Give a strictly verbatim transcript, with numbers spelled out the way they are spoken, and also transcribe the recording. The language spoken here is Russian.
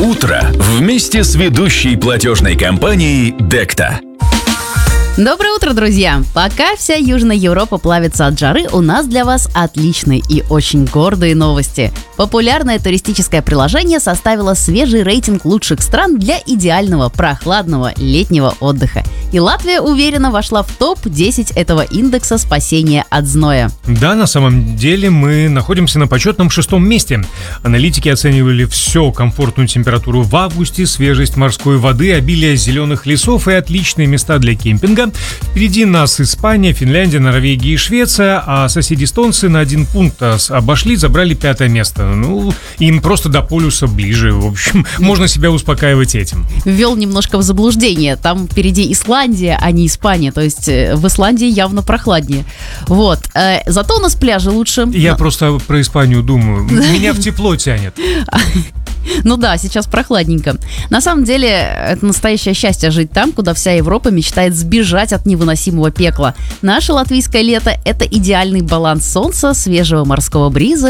утро вместе с ведущей платежной компанией Декта. Доброе утро, друзья! Пока вся Южная Европа плавится от жары, у нас для вас отличные и очень гордые новости. Популярное туристическое приложение составило свежий рейтинг лучших стран для идеального прохладного летнего отдыха. И Латвия уверенно вошла в топ десять этого индекса спасения от зноя. Да, на самом деле мы находимся на почетном шестом месте. Аналитики оценивали все: комфортную температуру в августе, свежесть морской воды, обилие зеленых лесов и отличные места для кемпинга. Впереди нас Испания, Финляндия, Норвегия и Швеция, а соседи эстонцы на один пункт обошли, забрали пятое место. Ну, им просто до полюса ближе. В общем, можно себя успокаивать этим. Ввел немножко в заблуждение. Там впереди Исландия, а не Испания. То есть в Исландии явно прохладнее. Вот. Зато у нас пляжи лучше. Я Но... просто про Испанию думаю. Меня в тепло тянет. Ну да, сейчас прохладненько. На самом деле, это настоящее счастье жить там, куда вся Европа мечтает сбежать от невыносимого пекла. Наше латвийское лето – это идеальный баланс солнца, свежего морского бриза